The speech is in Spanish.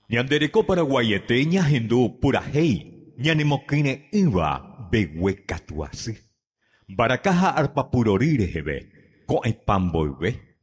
Ñandereko Paraguayete ñahendu purahéi ñanemokýre ýva beguekatuasy. Mbaraka ha arpapurori reheve ko'ẽpa mboyve.